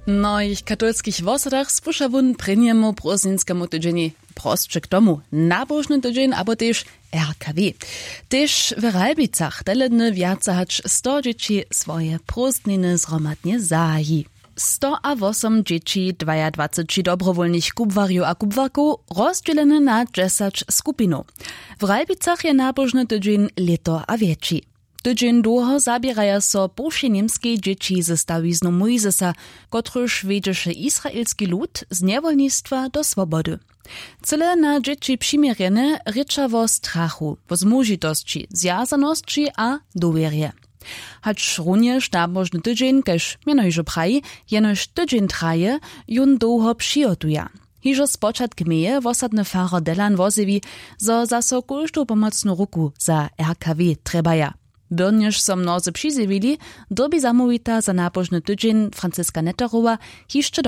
No ich katolskich wosadach spuša wun prenjemu prózdninskemu tydzieni prostče k tomu nabožny tydzień, abo tež RKW. Tež w Ralbicach teledny wjaca hać 100 dzieci swoje prózdniny zromadnie zahi. 108 dzieci, 22 dobrowolnych kubwarjów a kubwarków rozdzielone na 10 skupinów. W Ralbicach je nabożny tydzień leto a wieci. Tydzień długo zabierają so bywsze niemskie dzieci ze stawizną Mojzesa, kotryż wiedzieše izraelski lud z niewolnictwa do swobody. Cyle na dzieci przymierzone rycza o strachu, o zmužitosti, zjazanosti a dowierje. Hacz również nabożny tydzień, kaž mianože praji, jenož tydzień traje, jun długo przygotuje. Hižo spočatk meje wosadny farer Delan wozewi, zo zaso kulsztu pomocną ruku za RKW trebaja. Byrniž so mnozy přizjewili, dobi zamówita za nabożny tydzień Franciska Netterowa hišće